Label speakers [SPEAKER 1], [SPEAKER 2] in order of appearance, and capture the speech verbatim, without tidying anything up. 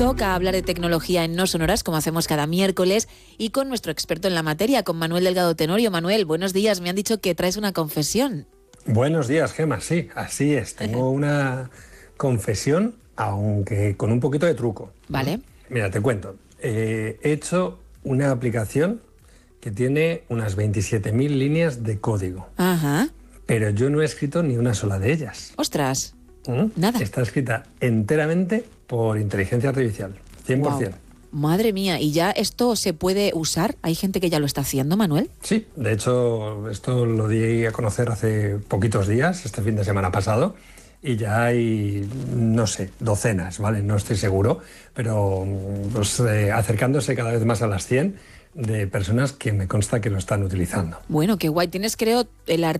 [SPEAKER 1] Toca hablar de tecnología en No Sonoras, como hacemos cada miércoles, y con nuestro experto en la materia, con Manuel Delgado Tenorio. Manuel, buenos días. Me han dicho que traes una confesión.
[SPEAKER 2] Buenos días, Gemma. Sí, así es. Tengo una confesión, aunque con un poquito de truco.
[SPEAKER 1] Vale.
[SPEAKER 2] Mira, te cuento. Eh, he hecho una aplicación que tiene unas veintisiete mil líneas de código.
[SPEAKER 1] Ajá.
[SPEAKER 2] Pero yo no he escrito ni una sola de ellas.
[SPEAKER 1] Ostras.
[SPEAKER 2] ¿Mm?
[SPEAKER 1] Nada.
[SPEAKER 2] Está escrita enteramente por inteligencia artificial, cien por ciento.
[SPEAKER 1] Wow. Madre mía, ¿y ya esto se puede usar? ¿Hay gente que ya lo está haciendo, Manuel?
[SPEAKER 2] Sí, de hecho, esto lo di a conocer hace poquitos días, este fin de semana pasado, y ya hay, no sé, docenas, ¿vale? No estoy seguro, pero pues, eh, acercándose cada vez más a las cien de personas que me consta que lo están utilizando.
[SPEAKER 1] Bueno, qué guay. Tienes, creo, el